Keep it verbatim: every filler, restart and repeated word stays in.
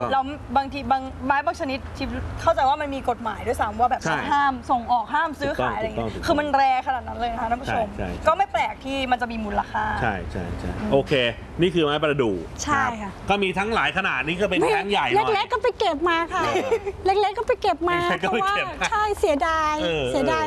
เราบางทีบางไม้บางชนิดที่เข้าใจว่ามันมีกฎหมายด้วยซ้ำว่าแบบห้ามส่งออกห้ามซื้อขายอะไรอย่างเงี้ยคือมันแรขนาดนั้นเลยนะคะท่านผู้ชมก็ไม่แปลกที่มันจะมีมูลค่าใช่ใช่ใช่โอเคนี่คือไม้ประดู่ใช่ค่ะก็มีทั้งหลายขนาดนี้ก็เป็นแท้งใหญ่หน่อยเล็กๆก็ไปเก็บมาค่ะเล็กๆก็ไปเก็บมาเพราะว่าใช่เสียดายเสียดาย